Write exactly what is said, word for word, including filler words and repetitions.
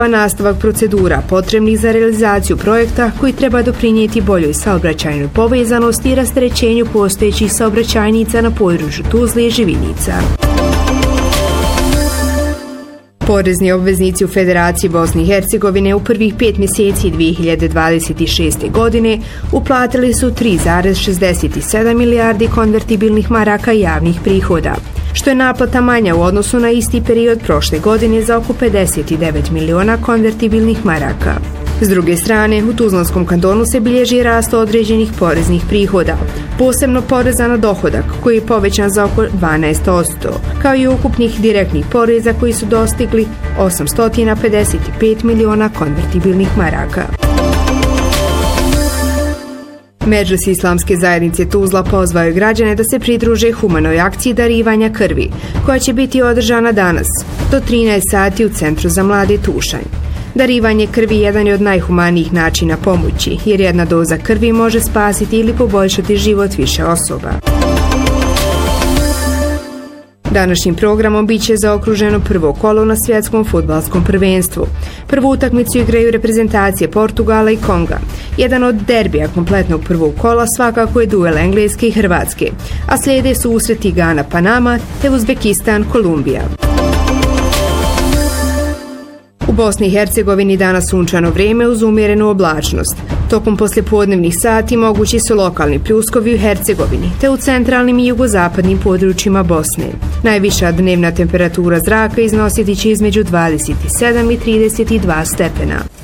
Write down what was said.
nastavak procedura potrebnih za realizaciju projekta koji treba doprinijeti boljoj saobraćajnoj povezanosti i rasterećenju postojećih saobraćajnica na području Tuzle i Živinica. Porezni obveznici u Federaciji Bosne i Hercegovine u prvih pet mjeseci dvije hiljade dvadeset šeste. godine uplatili su tri zarez šezdeset sedam milijardi konvertibilnih maraka javnih prihoda, što je naplata manja u odnosu na isti period prošle godine za oko pedeset devet miliona konvertibilnih maraka. S druge strane, u Tuzlanskom kantonu se bilježi rast određenih poreznih prihoda, posebno poreza na dohodak koji je povećan za oko dvanaest posto, kao i ukupnih direktnih poreza koji su dostigli osamsto pedeset pet miliona konvertibilnih maraka. Medžlis Islamske zajednice Tuzla pozvao je građane da se pridruže humanoj akciji darivanja krvi, koja će biti održana danas do trinaest sati u Centru za mlade Tušanj. Darivanje krvi jedan je od najhumanijih načina pomoći, jer jedna doza krvi može spasiti ili poboljšati život više osoba. Današnjim programom bit će zaokruženo prvo kolo na svjetskom fudbalskom prvenstvu. Prvu utakmicu igraju reprezentacije Portugala i Konga. Jedan od derbija kompletnog prvog kola svakako je duel Engleske i Hrvatske, a slijede susreti Gana Panama te Uzbekistan Kolumbija. U Bosni i Hercegovini danas sunčano vrijeme uz umjerenu oblačnost. Tokom poslijepodnevnih sati mogući su lokalni pljuskovi u Hercegovini, te u centralnim i jugozapadnim područjima Bosne. Najviša dnevna temperatura zraka iznositi će između dvadeset sedam i trideset dva stepena.